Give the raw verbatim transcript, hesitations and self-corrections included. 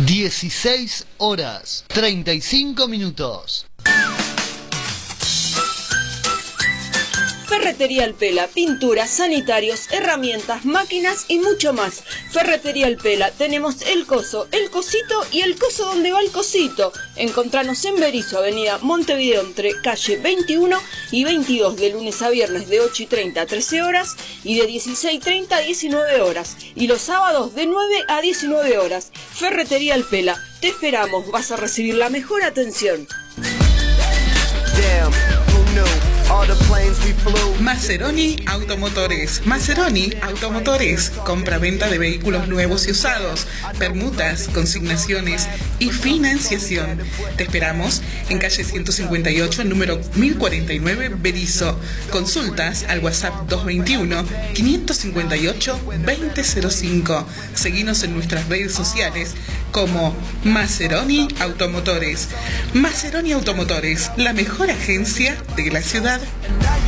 dieciséis horas treinta y cinco minutos. Ferretería El Pela, pinturas, sanitarios, herramientas, máquinas y mucho más. Ferretería El Pela, tenemos el coso, el cosito y el coso donde va el cosito. Encontranos en Berisso, avenida Montevideo, entre calle veintiuno y veintidós, de lunes a viernes de ocho y treinta a trece horas y de dieciséis y treinta a diecinueve horas. Y los sábados de nueve a diecinueve horas. Ferretería El Pela, te esperamos, vas a recibir la mejor atención. Damn, who knew? All the planes we flew. Maseroni Automotores. Maseroni Automotores. Compra-venta de vehículos nuevos y usados, permutas, consignaciones y financiación. Te esperamos en calle ciento cincuenta y ocho, número mil cuarenta y nueve, Berisso. Consultas al WhatsApp dos veintiuno, quinientos cincuenta y ocho, veinte cero cinco. Seguinos en nuestras redes sociales como Maseroni Automotores. Maseroni Automotores, la mejor agencia de la ciudad.